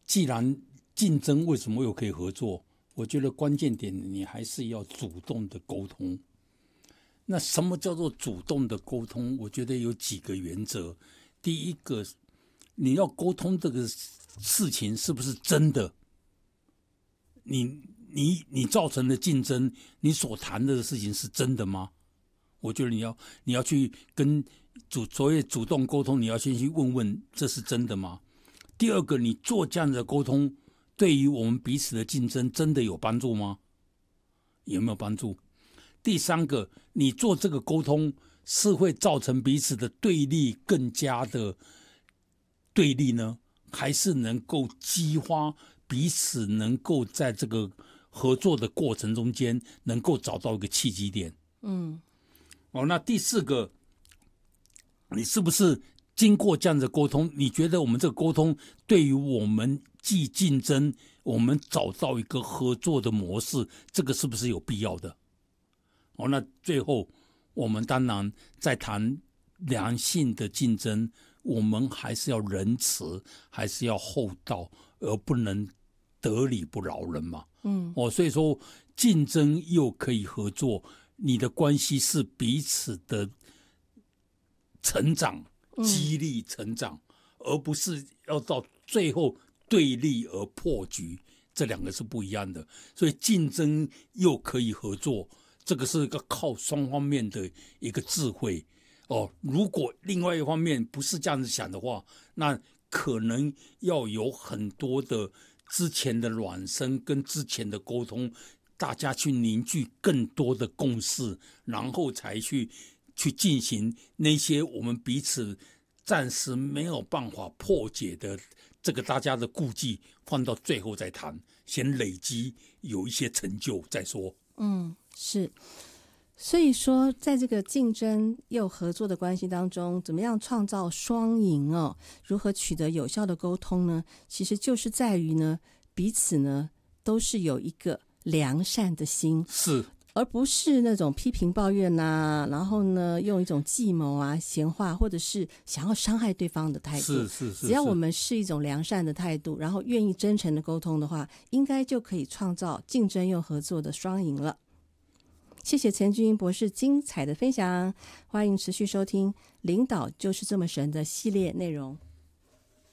既然竞争，为什么又可以合作？我觉得关键点你还是要主动的沟通。那什么叫做主动的沟通？我觉得有几个原则。第一个，你要沟通这个事情是不是真的？你造成的竞争，你所谈的事情是真的吗？我觉得你要去跟所谓主动沟通，你要先去问问这是真的吗？第二个，你做这样的沟通，对于我们彼此的竞争真的有帮助吗？有没有帮助？第三个，你做这个沟通是会造成彼此的对立更加的对立呢，还是能够激发彼此能够在这个合作的过程中间能够找到一个契机点？那第四个，你是不是经过这样的沟通，你觉得我们这个沟通对于我们既竞争，我们找到一个合作的模式，这个是不是有必要的？那最后我们当然在谈良性的竞争，我们还是要仁慈，还是要厚道，而不能得理不饶人嘛。所以说竞争又可以合作，你的关系是彼此的成长，激励成长，而不是要到最后对立而破局，这两个是不一样的。所以竞争又可以合作，这个是一个靠双方面的一个智慧。如果另外一方面不是这样子想的话，那可能要有很多的之前的暖身跟之前的沟通，大家去凝聚更多的共识，然后才去进行那些我们彼此暂时没有办法破解的这个大家的顾忌，放到最后再谈，先累积有一些成就再说。 是。所以说在这个竞争又合作的关系当中，怎么样创造双赢如何取得有效的沟通呢？其实就是在于呢，彼此呢都是有一个良善的心， 是， 而不是那种批评抱怨然后呢用一种计谋闲话，或者是想要伤害对方的态度。 是， 只要我们是一种良善的态度，然后愿意真诚的沟通的话，应该就可以创造竞争又合作的双赢了。谢谢陈俊英博士精彩的分享，欢迎持续收听《领导就是这么神》的系列内容。